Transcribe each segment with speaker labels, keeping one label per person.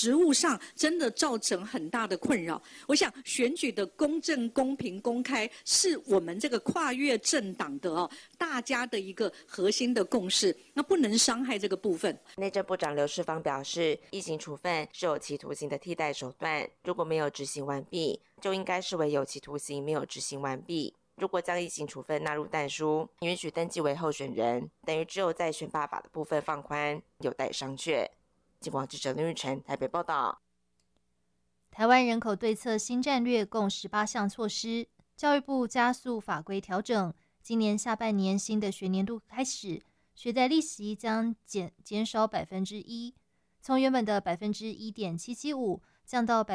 Speaker 1: 实务上真的造成很大的困扰。我想选举的公正、公平、公开是我们这个跨越政党的大家的一个核心的共识，那不能伤害这个部分。
Speaker 2: 内政部长刘世芳表示，异刑处分是有期徒刑的替代手段，如果没有执行完毕，就应该视为有期徒刑没有执行完毕。如果将异刑处分纳入但书，允许登记为候选人，等于只有在选罢法的部分放宽，有待商榷。警广记者林玉成台北报道。
Speaker 3: 台湾人口对策新战略共18项措施，教育部加速法规调整，今年下半年新的学年度开始，学贷利息将减少1%，从原本的1.775%降到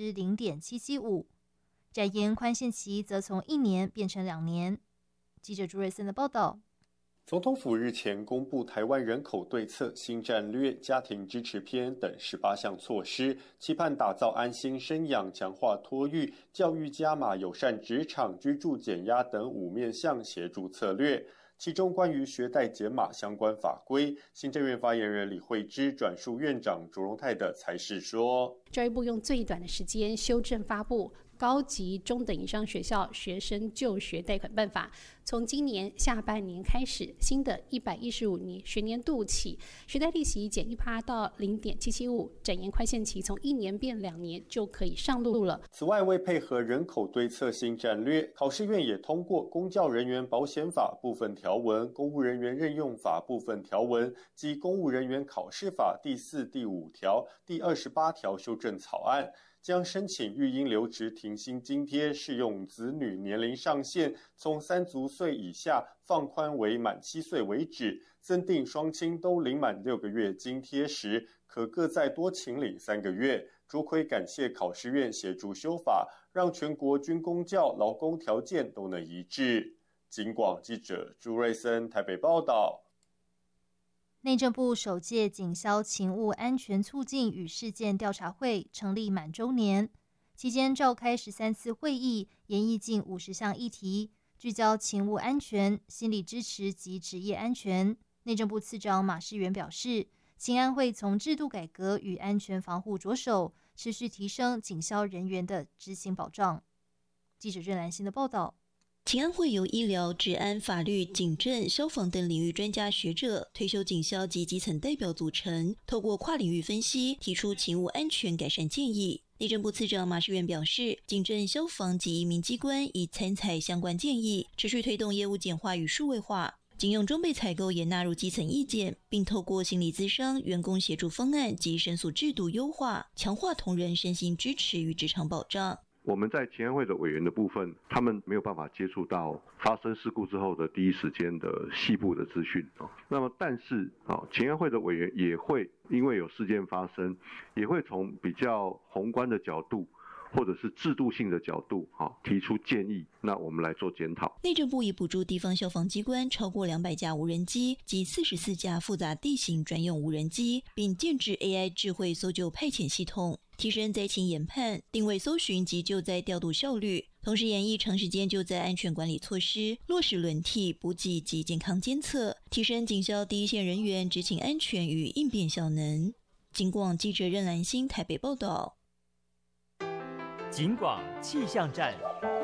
Speaker 3: 0.775%。展延宽限期则从1年变成2年。记者朱瑞森的报道。
Speaker 4: 总统府日前公布台湾人口对策新战略家庭支持篇等18项措施，期盼打造安心生养、强化托育、教育加码、友善职场、居住减压等5面向协助策略。其中关于学贷减码相关法规，行政院发言人李惠芝转述院长卓荣泰的裁示说，
Speaker 5: 教育部用最短的时间修正发布高级中等以上学校学生就学贷款办法，从今年下半年开始，新的115年学年度起，学贷利息减1%到0.775%，展延宽限期从1年变2年就可以上路了。
Speaker 4: 此外，为配合人口对策新战略，考试院也通过公教人员保险法部分条文、公务人员任用法部分条文及公务人员考试法第4、第5条、第28条修正草案，将申请育婴留职停薪津贴适用子女年龄上限从3足岁以下放宽为满7岁为止，增订双亲都领满6个月津贴时，可各再多请领3个月。卓奎感谢考试院协助修法，让全国军公教劳工条件都能一致。警广记者朱瑞森台北报道。
Speaker 3: 内政部首届警消勤务安全促进与事件调查会成立满周年，期间召开13次会议，研议近50项议题，聚焦勤务安全、心理支持及职业安全。内政部次长马世元表示，勤安会从制度改革与安全防护着手，持续提升警消人员的执行保障。记者任兰心的报道。
Speaker 6: 勤安会由医疗、治安、法律、警政、消防等领域专家学者、退休警消及基层代表组成，透过跨领域分析，提出勤务安全改善建议。内政部次长马世元表示，警政、消防及移民机关已参采相关建议，持续推动业务简化与数位化。警用装备采购也纳入基层意见，并透过心理咨商、员工协助方案及申诉制度优化，强化同仁身心支持与职场保障。
Speaker 7: 我们在勤安会的委员的部分，他们没有办法接触到发生事故之后的第一时间的细部的资讯。那么，但是勤安会的委员也会因为有事件发生，也会从比较宏观的角度，或者是制度性的角度提出建议，那我们来做检讨。
Speaker 6: 内政部已补助地方消防机关超过200架无人机及44架复杂地形专用无人机，并建置 AI 智慧搜救派遣系统，提升灾情研判、定位搜寻及救灾调度效率，同时研议长时间救灾安全管理措施，落实轮替、补给及健康监测，提升警消第一线人员执勤安全与应变效能。警广记者任兰心台北报道。
Speaker 8: 警广气象站。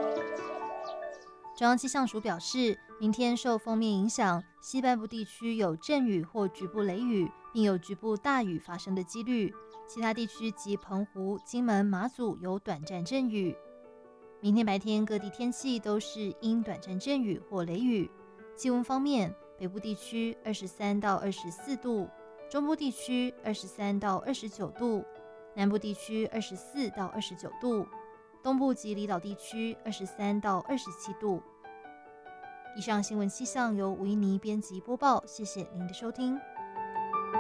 Speaker 3: 中央气象署表示，明天受锋面影响，西半部地区有阵雨或局部雷雨，并有局部大雨发生的几率。其他地区及澎湖、金门、马祖有短暂阵雨。明天白天各地天气都是阴短暂阵雨或雷雨。气温方面，北部地区23到24度，中部地区23到29度，南部地区24到29度，东部及离岛地区23到27度。以上新闻气象由吴依妮编辑播报，谢谢您的收听。